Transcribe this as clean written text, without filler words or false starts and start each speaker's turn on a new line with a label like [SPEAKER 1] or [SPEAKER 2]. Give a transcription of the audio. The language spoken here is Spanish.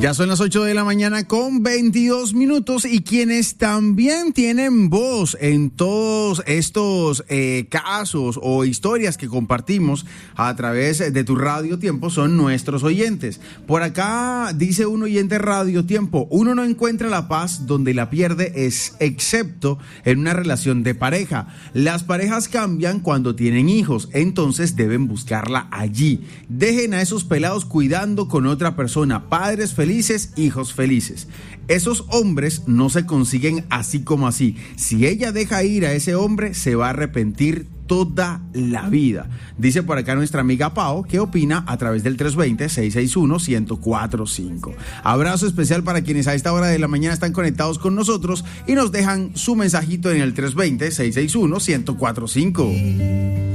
[SPEAKER 1] Ya son las 8 de la mañana con 22 minutos y quienes también tienen voz en todos estos casos o historias que compartimos a través de tu Radio Tiempo son nuestros oyentes. Por acá dice un oyente Radio Tiempo, uno no encuentra la paz donde la pierde excepto en una relación de pareja. Las parejas cambian cuando tienen hijos, entonces deben buscarla allí. Dejen a esos pelados cuidando con otra persona, padres felices, hijos felices. Esos hombres no se consiguen así como así. Si ella deja ir a ese hombre, se va a arrepentir toda la vida. Dice por acá nuestra amiga Pao, que opina a través del 320-661-1045. Abrazo especial para quienes a esta hora de la mañana están conectados con nosotros y nos dejan su mensajito en el 320-661-1045.